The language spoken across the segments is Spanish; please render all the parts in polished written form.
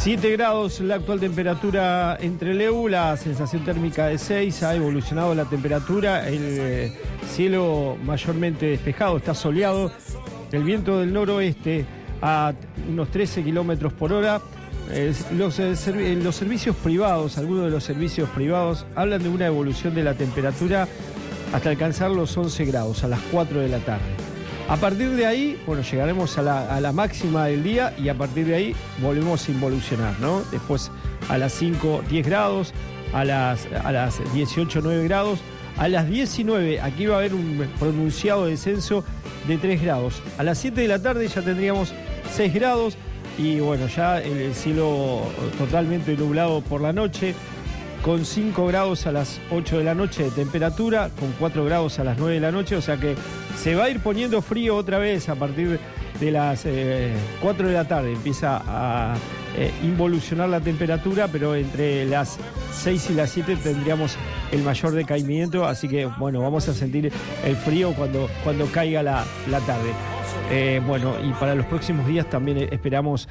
7 grados la actual temperatura en Trelew, la sensación térmica de 6, ha evolucionado la temperatura, el cielo mayormente despejado, está soleado, el viento del noroeste a unos 13 kilómetros por hora. Los servicios privados, algunos de los servicios privados hablan de una evolución de la temperatura hasta alcanzar los 11 grados a las 4 de la tarde. A partir de ahí, bueno, llegaremos a la máxima del día y a partir de ahí volvemos a involucionar, ¿no? Después a las 5, 10 grados, a las 18, 9 grados, a las 19, aquí va a haber un pronunciado descenso de 3 grados. A las 7 de la tarde ya tendríamos 6 grados y bueno, ya el cielo totalmente nublado por la noche, con 5 grados a las 8 de la noche de temperatura, con 4 grados a las 9 de la noche, o sea que se va a ir poniendo frío otra vez a partir de las 4 de la tarde. Empieza a involucionar la temperatura, pero entre las 6 y las 7 tendríamos el mayor decaimiento, así que bueno, vamos a sentir el frío cuando caiga la tarde. Bueno, y para los próximos días también esperamos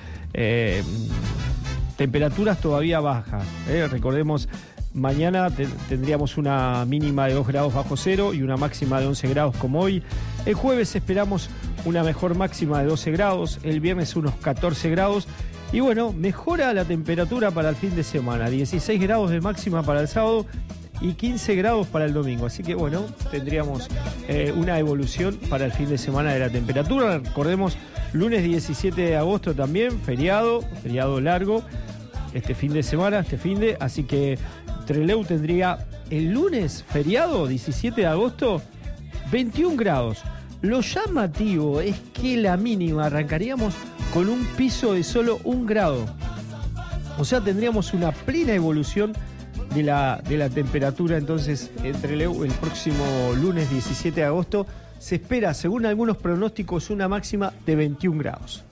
temperaturas todavía bajas. Recordemos, mañana tendríamos una mínima de 2 grados bajo cero y una máxima de 11 grados como hoy. El jueves esperamos una mejor máxima de 12 grados, el viernes unos 14 grados. Y bueno, mejora la temperatura para el fin de semana, 16 grados de máxima para el sábado y 15 grados para el domingo. Así que bueno, tendríamos una evolución para el fin de semana de la temperatura. Recordemos, lunes 17 de agosto también, feriado largo, este fin de semana, así que Trelew tendría el lunes feriado, 17 de agosto, 21 grados. Lo llamativo es que la mínima arrancaríamos con un piso de solo 1 grado. O sea, tendríamos una plena evolución de la temperatura. Entonces, en Trelew, el próximo lunes 17 de agosto, se espera, según algunos pronósticos, una máxima de 21 grados.